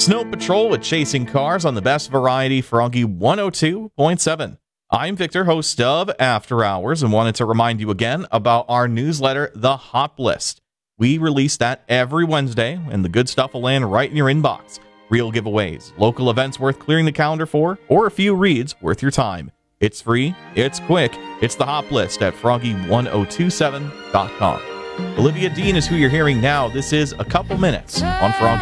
Snow Patrol with Chasing Cars on the best variety, Froggy 102.7. I'm Victor, host of After Hours, and wanted to remind you again about our newsletter, The Hop List. We release that every Wednesday, and the good stuff will land right in your inbox. Real giveaways, local events worth clearing the calendar for, or a few reads worth your time. It's free, it's quick, it's The Hop List at froggy1027.com. Olivia Dean is who you're hearing now. This is A Couple Minutes on Froggy